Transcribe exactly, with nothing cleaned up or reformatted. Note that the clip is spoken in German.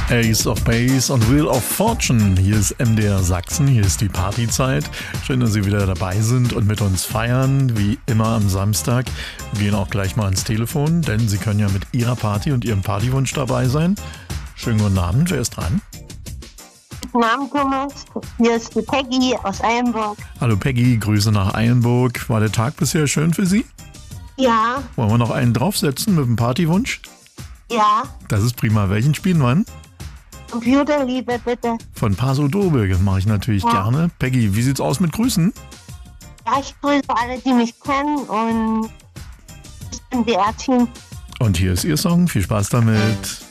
Ace of Base und Wheel of Fortune. Hier ist M D R Sachsen, hier ist die Partyzeit. Schön, dass Sie wieder dabei sind und mit uns feiern, wie immer am Samstag. Wir gehen auch gleich mal ans Telefon, denn Sie können ja mit Ihrer Party und Ihrem Partywunsch dabei sein. Schönen guten Abend, wer ist dran? Guten Abend, Thomas. Hier ist die Peggy aus Eilenburg. Hallo Peggy, Grüße nach Eilenburg. War der Tag bisher schön für Sie? Ja. Wollen wir noch einen draufsetzen mit dem Partywunsch? Ja. Das ist prima. Welchen spielen wir an? Computerliebe, bitte. Von Paso Dobe, das mache ich natürlich ja. gerne. Peggy, wie sieht's aus mit Grüßen? Ja, ich grüße alle, die mich kennen und das M D R-Team. Und hier ist Ihr Song. Viel Spaß damit.